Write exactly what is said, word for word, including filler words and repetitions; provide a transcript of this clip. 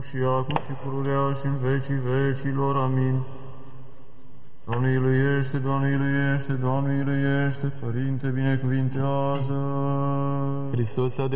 și acum și pururea și în vecii vecilor. Amin. Doamne iubește, Doamne iubește, Doamne iubește, Părinte binecuvintează. Hristos a